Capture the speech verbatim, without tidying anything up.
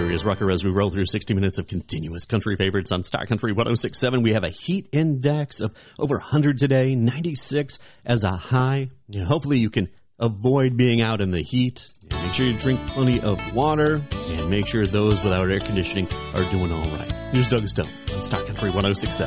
Darius Rucker as we roll through sixty minutes of continuous country favorites on Star Country one oh six point seven. We have a heat index of over one hundred today, ninety-six as a high. Yeah, hopefully you can avoid being out in the heat. And make sure you drink plenty of water and make sure those without air conditioning are doing all right. Here's Doug Stone on Star Country one oh six point seven.